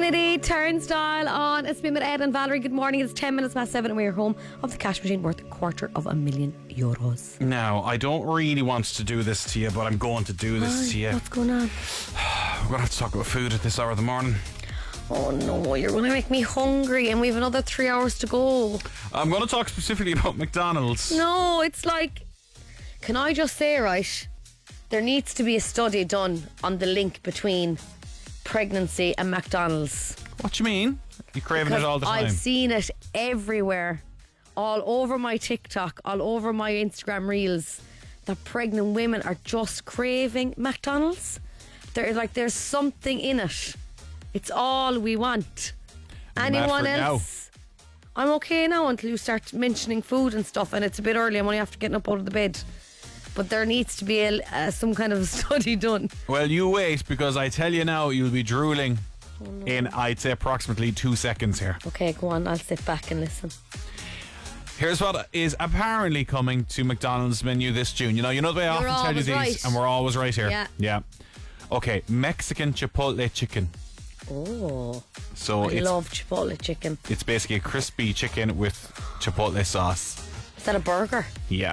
Kennedy, Turnstile on A Spin with Ed and Valerie. Good morning. It's 10 minutes past 7 and we're home of the cash machine worth €250,000. Now, I don't really want to do this to you, but I'm going to do this to you. What's going on? We're going to have to talk about food at this hour of the morning. Oh no, you're going to make me hungry and we have another 3 hours to go. I'm going to talk specifically about McDonald's. No, it's like, can I just say, right, there needs to be a study done on the link between pregnancy and McDonald's. What do you mean? You're craving it all the time. I've seen it everywhere, all over my TikTok, all over my Instagram reels, that pregnant women are just craving McDonald's. They're like, there's something in it. It's all we want. Anyone else? I'm okay now until you start mentioning food and stuff, and it's a bit early. I'm only after getting up out of the bed. But there needs to be some kind of study done. Well, you wait, because I tell you now, you'll be drooling in, I'd say, approximately 2 seconds here. Okay, go on. I'll sit back and listen. Here's what is apparently coming to McDonald's menu this June. You know the way I often tell you these, right. and we're always right here. Yeah. Okay, Mexican Chipotle chicken. Oh, So I love Chipotle chicken. It's basically a crispy chicken with Chipotle sauce. Is that a burger? Yeah.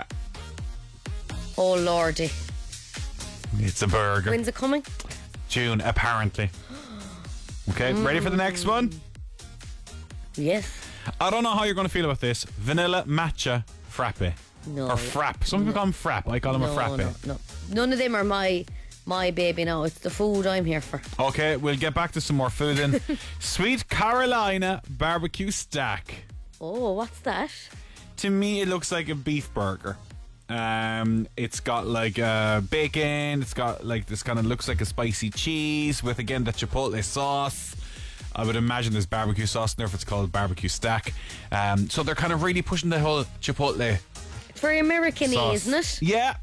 Oh lordy. It's a burger. When's it coming? June, apparently. Okay, ready for the next one? Yes. I don't know how you're going to feel about this. Vanilla matcha frappe. No. Or frappe. Some people call them frappe. I call them a frappe. No. None of them are my baby now. It's the food I'm here for. Okay, we'll get back to some more food then. Sweet Carolina barbecue stack. Oh, what's that? To me, it looks like a beef burger. It's got like bacon. It's got like this kind of looks like a spicy cheese with again the Chipotle sauce. I would imagine there's barbecue sauce in there if it's called barbecue stack. So they're kind of really pushing the whole Chipotle. It's very American-y, sauce. isn't it? Yeah.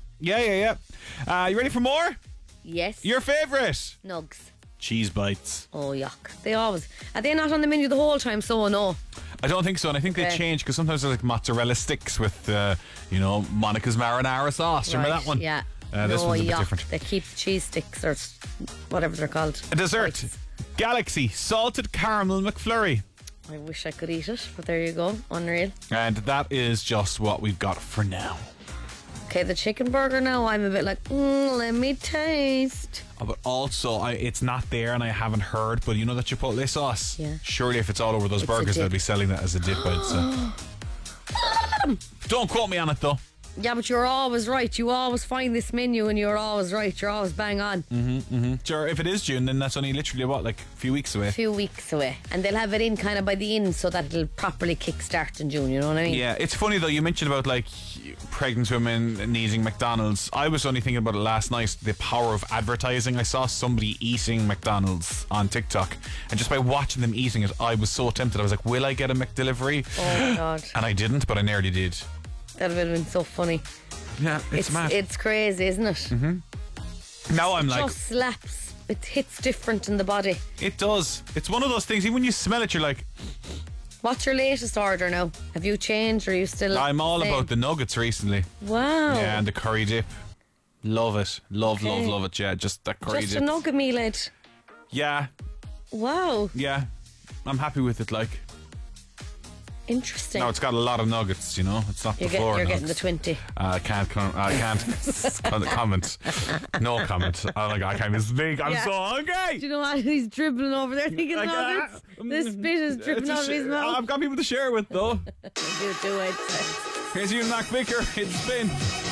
You ready for more? Yes. Your favourite? Nugs. Cheese bites. Oh, yuck. They always... Are they not on the menu the whole time? So, no. I don't think so, and I think they change because sometimes there's like mozzarella sticks with, Monica's marinara sauce. Remember that one? Yeah. This one's a bit different. They keep cheese sticks or whatever they're called. A dessert. Bites. Galaxy salted caramel McFlurry. I wish I could eat it, but there you go. Unreal. And that is just what we've got for now. Okay, the chicken burger now, I'm a bit like, let me taste. Oh, but also, it's not there and I haven't heard, but you know the Chipotle sauce? Yeah. Surely if it's all over those burgers, they'll be selling that as a dip. Don't quote me on it though. Yeah, but you're always right. You always find this menu and you're always right. You're always bang on. Sure, if it is June, then that's only literally a few weeks away. A few weeks away. And they'll have it in kind of by the end so that it'll properly kickstart in June, you know what I mean? Yeah, it's funny though, you mentioned about pregnant women needing McDonald's. I was only thinking about it last night, the power of advertising. I saw somebody eating McDonald's on TikTok, and just by watching them eating it, I was so tempted. I was like, will I get a McDelivery? Oh my God. And I didn't, but I nearly did. That would have been so funny. Yeah, it's mad. It's crazy, isn't it? Mm-hmm. Now I'm like... It just slaps. It hits different in the body. It does. It's one of those things, even when you smell it, you're like... What's your latest order now? Have you changed or are you still... I'm all about the nuggets recently. Wow. Yeah, and the curry dip. Love it. Love it. Yeah, just that curry dip. Just a nugget meal, Ed. Yeah. Wow. Yeah. I'm happy with it, Interesting. No, it's got a lot of nuggets, It's not the floor You're nuggets. getting the 20. I can't comment. No comment. I can't even speak. I'm so hungry. Do you know what? He's dribbling over there thinking nuggets. This bit is dripping out of his mouth. I've got people to share with, though. You do it. Here's you, Mac Vicker. It's Spin.